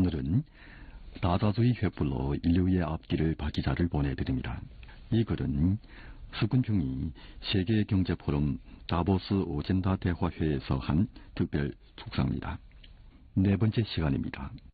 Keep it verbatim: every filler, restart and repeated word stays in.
오늘은 다자주의 횃불로 인류의 앞길을 박기자를 보내드립니다. 이 글은 수근평이 세계경제포럼 다보스 오젠다 대화회에서 한 특별 축사입니다. 네 번째 시간입니다.